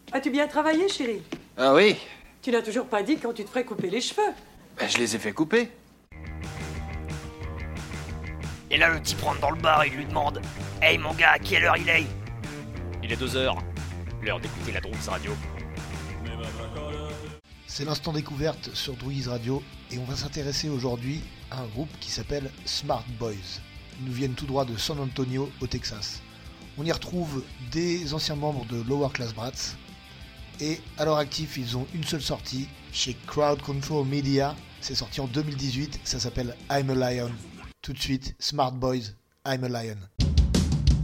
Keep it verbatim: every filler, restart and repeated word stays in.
As-tu bien travaillé, chérie? Ah oui? Tu n'as toujours pas dit quand tu te ferais couper les cheveux. Ben, je les ai fait couper. Et là, le type rentre dans le bar et il lui demande « Hey mon gars, à quelle heure il est ?» Il est deux heures. L'heure d'écouter la Drouise Radio. C'est l'instant découverte sur Drouise Radio et on va s'intéresser aujourd'hui à un groupe qui s'appelle Smart Boys. Ils nous viennent tout droit de San Antonio au Texas. On y retrouve des anciens membres de Lower Class Brats et à leur actif ils ont une seule sortie chez Crowd Control Media. C'est sorti en deux mille dix-huit, ça s'appelle I'm a Lion. Tout de suite, Smart Boys, I'm a Lion.